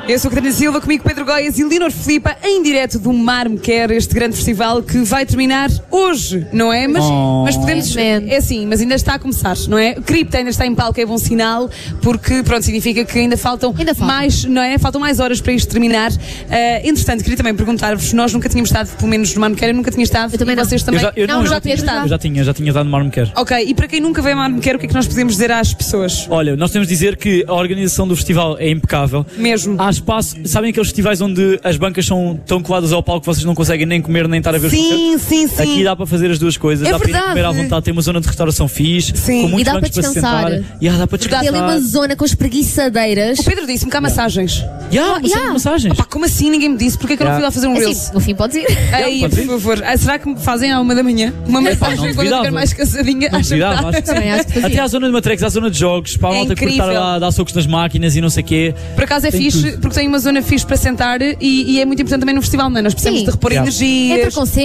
Eu sou a Catarina Silva, comigo Pedro Goias e Leonor Filipa, em direto do Mar Me Quer, este grande festival que vai terminar hoje, não é? Mas podemos... É assim, mas ainda está a começar, não é? O Cripta ainda está em palco, é bom sinal, porque, pronto, significa que ainda faltam mais, não é? Faltam mais horas para isto terminar. Entretanto, queria também perguntar-vos, nós nunca tínhamos estado, pelo menos no Mar Me Quer, eu nunca tinha estado. Eu também não. Vocês também? Eu já tinha estado. Eu já tinha estado no Mar Me Quer. Ok, e para quem nunca veio ao Mar Me Quer, o que é que nós podemos dizer às pessoas? Olha, nós temos de dizer que a organização do festival é impecável. Mesmo. Há espaço, sabem aqueles festivais onde as bancas são tão coladas ao palco que vocês não conseguem nem comer nem estar a ver os concertos? Sim. Aqui dá para fazer as duas coisas, É dá verdade. para ir comer à vontade, tem uma zona de restauração fixe, com muitos E dá bancos para para se descansar. sentar. Dá para descansar. Tem ali uma zona com espreguiçadeiras. O Pedro disse-me que há massagens. Massagens. Pá, como assim? Ninguém me disse. Porquê que eu não fui lá fazer um Reels? Assim, no fim podes ir. Ei, pode por ir. favor. Será que me fazem à 1 da manhã? Uma massagem não quando eu ficar duvidava. mais cansadinha? Não duvidava, acho que Também acho que sim. fazia. Até à zona de Matrex, à zona de jogos, para a malta que incrível. estar lá a dar socos nas máquinas e não sei o quê. Por acaso é Tem fixe, tudo. porque tem uma zona fixe para sentar e é muito importante também no festival, não é? Nós precisamos Sim. de repor Yeah. energias. Entra com